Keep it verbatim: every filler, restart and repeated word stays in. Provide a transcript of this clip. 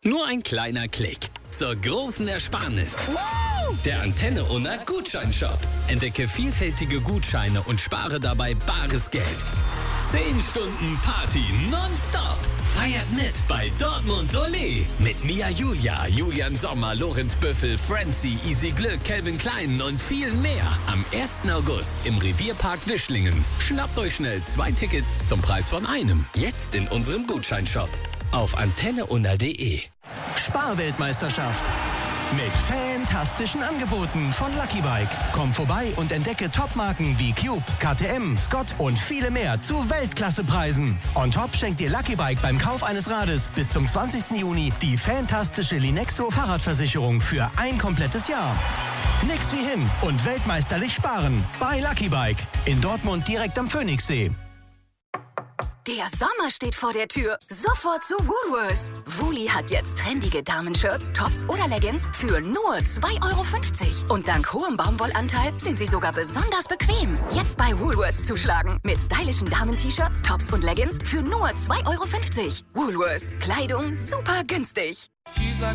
Nur ein kleiner Klick zur großen Ersparnis. Der Antenne Unna Gutscheinshop. Entdecke vielfältige Gutscheine und spare dabei bares Geld. Zehn Stunden Party nonstop. Feiert mit bei Dortmund Olé. Mit Mia Julia, Julian Sommer, Lorenz Büffel, Francie, Easy Glück, Calvin Klein und vielen mehr. Am ersten August im Revierpark Wischlingen. Schnappt euch schnell zwei Tickets zum Preis von einem. Jetzt in unserem Gutscheinshop. Auf antenne unna punkt de. Sparweltmeisterschaft. Mit fantastischen Angeboten von Lucky Bike. Komm vorbei und entdecke Topmarken wie Cube, K T M, Scott und viele mehr zu Weltklassepreisen. On top schenkt dir Lucky Bike beim Kauf eines Rades bis zum zwanzigsten Juni die fantastische Linexo Fahrradversicherung für ein komplettes Jahr. Nix wie hin und weltmeisterlich sparen bei Lucky Bike. In Dortmund direkt am Phoenixsee. Der Sommer steht vor der Tür. Sofort zu Woolworths. Wooli hat jetzt trendige Damenshirts, Tops oder Leggings für nur zwei Euro fünfzig. Und dank hohem Baumwollanteil sind sie sogar besonders bequem. Jetzt bei Woolworths zuschlagen. Mit stylischen Damen-T-Shirts, Tops und Leggings für nur zwei Euro fünfzig. Woolworths. Kleidung super günstig.